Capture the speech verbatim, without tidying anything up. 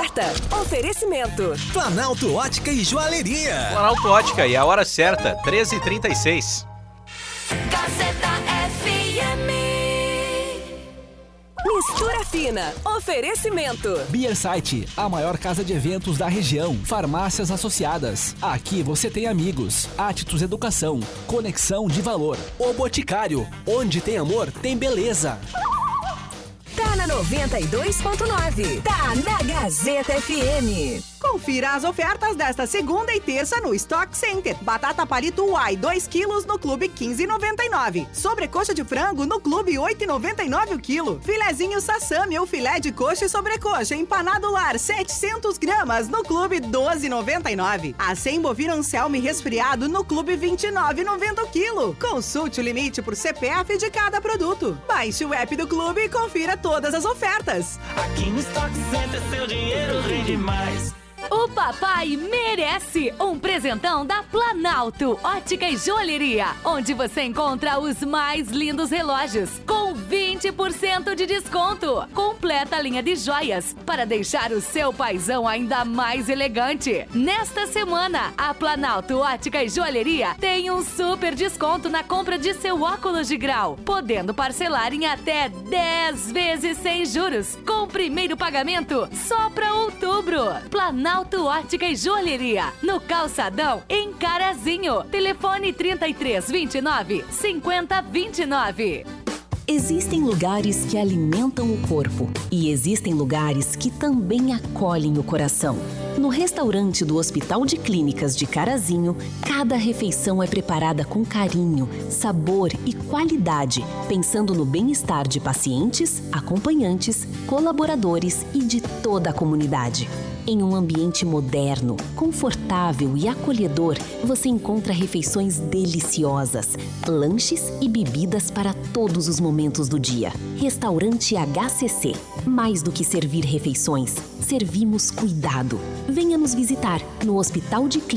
oferta. Oferecimento. Planalto Ótica e Joalheria. Planalto Ótica e a hora certa, treze e trinta e seis. Gazeta F M. Mistura Fina. Oferecimento. Beer Site, a maior casa de eventos da região. Farmácias associadas. Aqui você tem amigos. Atitudes Educação. Conexão de valor. O Boticário. Onde tem amor, tem beleza. Tá na noventa e dois ponto nove. Tá na Gazeta F M. Confira as ofertas desta segunda e terça no Stock Center. Batata palito Uai, dois quilos no Clube quinze e noventa e nove. Sobrecoxa de frango no Clube oito e noventa e nove o quilo. Filezinho Sassami ou filé de coxa e sobrecoxa empanado lar, setecentos gramas no Clube doze e noventa e nove. Acém bovino Anselme resfriado no Clube vinte e nove e noventa o quilo. Consulte o limite por C P F de cada produto. Baixe o app do Clube e confira todas as ofertas. Aqui no Stock Center seu dinheiro rende mais. O papai merece um presentão da Planalto Ótica e Joalheria, onde você encontra os mais lindos relógios com vinte por cento de desconto. Completa a linha de joias para deixar o seu paizão ainda mais elegante. Nesta semana, a Planalto Ótica e Joalheria tem um super desconto na compra de seu óculos de grau, podendo parcelar em até dez vezes sem juros, com o primeiro pagamento só para outubro. Planalto Planalto Ótica e Joalheria, no Calçadão, em Carazinho. Telefone trinta e três, vinte e nove, cinquenta, vinte e nove. Existem lugares que alimentam o corpo e existem lugares que também acolhem o coração. No restaurante do Hospital de Clínicas de Carazinho, cada refeição é preparada com carinho, sabor e qualidade, pensando no bem-estar de pacientes, acompanhantes, colaboradores e de toda a comunidade. Em um ambiente moderno, confortável e acolhedor, você encontra refeições deliciosas, lanches e bebidas para todos os momentos do dia. Restaurante H C C. Mais do que servir refeições, servimos cuidado. Venha nos visitar no Hospital de Clínicas